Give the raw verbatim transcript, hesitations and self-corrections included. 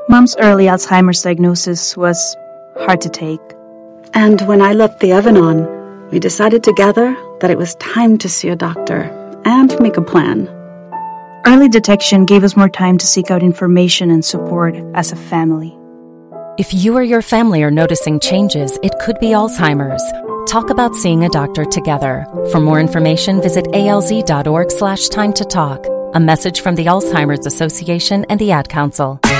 Mom's early Alzheimer's diagnosis was hard to take. And when I left the Evan-On, we decided together that it was time to see a doctor and make a plan. Early detection gave us more time to seek out information and support as a family. If you or your family are noticing changes, it could be Alzheimer's. Talk about seeing a doctor together. For more information, visit alz.org slash time to talk. A message from the Alzheimer's Association and the Ad Council.